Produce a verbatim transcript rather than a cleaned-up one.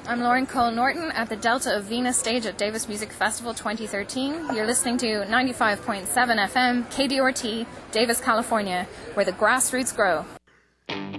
I'm Lauren Cole Norton at the Delta of Venus stage at Davis Music Festival twenty thirteen. You're listening to ninety-five point seven F M, K D R T, Davis, California, where the grassroots grow.